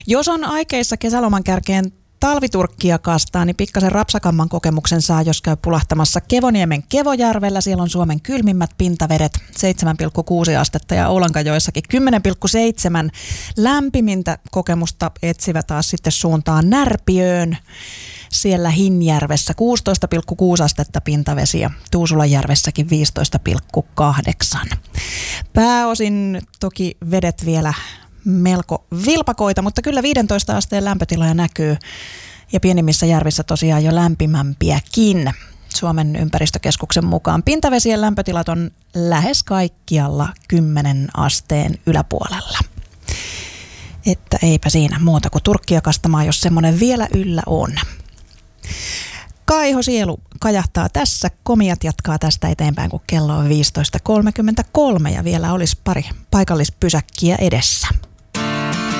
Jos on aikeissa kesäloman kärkeen talviturkkia kastaa, niin pikkasen rapsakamman kokemuksen saa, jos käy pulahtamassa Kevoniemen Kevojärvellä. Siellä on Suomen kylmimmät pintavedet, 7,6 astetta ja Oulankajoessakin 10,7. Lämpimintä kokemusta etsivä taas sitten suuntaan Närpiöön. Siellä Hinjärvessä 16,6 astetta pintavesi ja Tuusulanjärvessäkin 15,8. Pääosin toki vedet vielä melko vilpakoita, mutta kyllä 15 asteen lämpötiloja näkyy ja pienimmissä järvissä tosiaan jo lämpimämpiäkin. Suomen ympäristökeskuksen mukaan pintavesien lämpötilat on lähes kaikkialla 10 asteen yläpuolella. Että eipä siinä muuta kuin turkkia kastamaan, jos semmoinen vielä yllä on. Kaiho Sielu kajahtaa tässä. Komiat jatkaa tästä eteenpäin, kun kello on 15.33 ja vielä olisi pari paikallispysäkkiä edessä.